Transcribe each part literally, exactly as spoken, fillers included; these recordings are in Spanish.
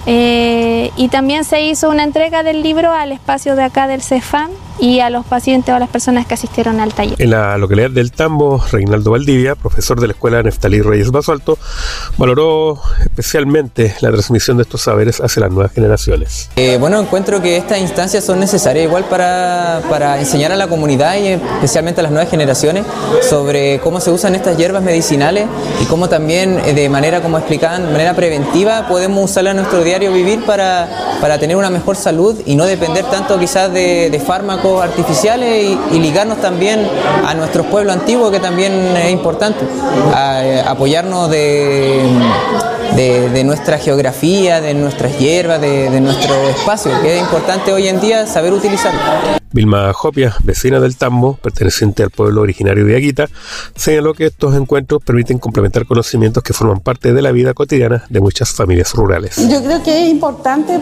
Eh, y también se hizo una entrega del libro al espacio de acá del CEFAM y a los pacientes o a las personas que asistieron al taller. En la localidad del Tambo, Reinaldo Valdivia, profesor de la Escuela Neftalí Reyes Basalto, valoró especialmente la transmisión de estos saberes hacia las nuevas generaciones. Eh, bueno, encuentro que estas instancias son necesarias igual para, para enseñar a la comunidad y especialmente a las nuevas generaciones sobre cómo se usan estas hierbas medicinales y cómo también eh, de manera, como explicaban, de manera preventiva podemos usarla en nuestro diario vivir para, para tener una mejor salud y no depender tanto quizás de, de fármacos artificiales y, y ligarnos también a nuestros pueblos antiguos, que también es importante, a, a apoyarnos de, de, de nuestra geografía, de nuestras hierbas, de, de nuestro espacio, que es importante hoy en día saber utilizarlo. Vilma Jopia, vecina del Tambo, perteneciente al pueblo originario de Aguita, señaló que estos encuentros permiten complementar conocimientos que forman parte de la vida cotidiana de muchas familias rurales. Yo creo que es importante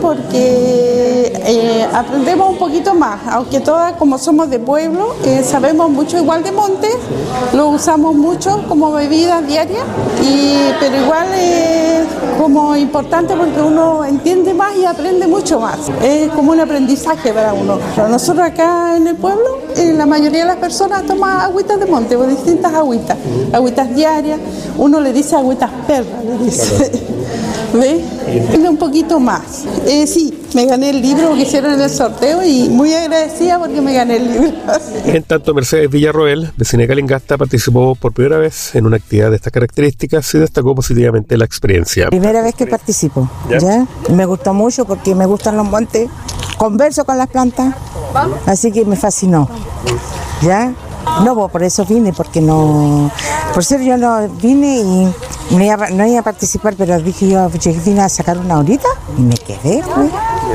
porque eh, aprendemos un poquito más, aunque todas como somos de pueblo, eh, sabemos mucho igual de monte, lo usamos mucho como bebida diaria, y, pero igual es como importante porque uno entiende más y aprende mucho más, es como un aprendizaje para uno. Pero nosotros acá en el pueblo, eh, la mayoría de las personas toman agüitas de monte, o distintas agüitas, agüitas diarias, uno le dice agüitas perras, le dice. ¿Ve? Un poquito más. Eh, sí, me gané el libro que hicieron en el sorteo y muy agradecida porque me gané el libro. En tanto, Mercedes Villarroel, vecina de Calingasta, participó por primera vez en una actividad de estas características y destacó positivamente la experiencia. Primera vez que participo, ¿ya? ¿Ya? Me gustó mucho porque me gustan los montes, converso con las plantas, así que me fascinó, ¿ya? No, por eso vine, porque no... Por ser yo no vine y no iba, no iba a participar, pero dije yo, vine a sacar una horita y me quedé, pues.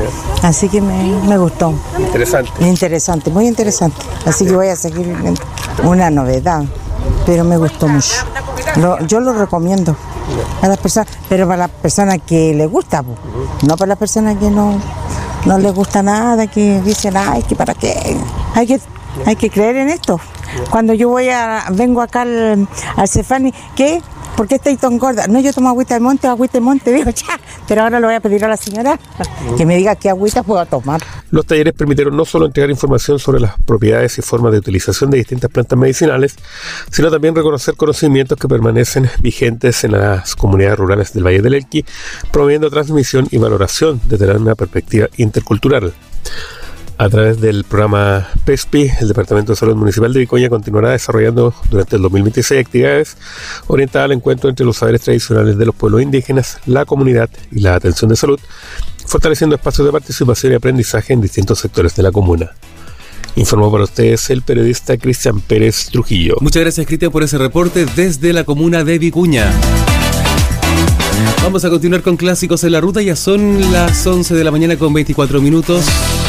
Así que me, me gustó. Interesante. Interesante, muy interesante. Así que voy a seguir una novedad, pero me gustó mucho. Lo, yo lo recomiendo a las personas, pero para las personas que les gusta, pues. No para las personas que no, no les gusta nada, que dicen, ay, que para qué. Hay que, hay que creer en esto. Cuando yo voy a, vengo acá al, al Cefani, ¿qué? ¿Por qué estáis tan gorda? No, yo tomo agüita de monte, agüita de monte, digo, ya. Pero ahora le voy a pedir a la señora que me diga qué agüita puedo tomar. Los talleres permitieron no solo entregar información sobre las propiedades y formas de utilización de distintas plantas medicinales, sino también reconocer conocimientos que permanecen vigentes en las comunidades rurales del Valle del Elqui, promoviendo transmisión y valoración desde una perspectiva intercultural. A través del programa PESPI, el Departamento de Salud Municipal de Vicuña continuará desarrollando durante el dos mil veintiséis actividades orientadas al encuentro entre los saberes tradicionales de los pueblos indígenas, la comunidad y la atención de salud, fortaleciendo espacios de participación y aprendizaje en distintos sectores de la comuna. Informó para ustedes el periodista Cristian Pérez Trujillo. Muchas gracias, Cristian, por ese reporte desde la comuna de Vicuña. Vamos a continuar con Clásicos en la Ruta, ya son las once de la mañana con veinticuatro minutos.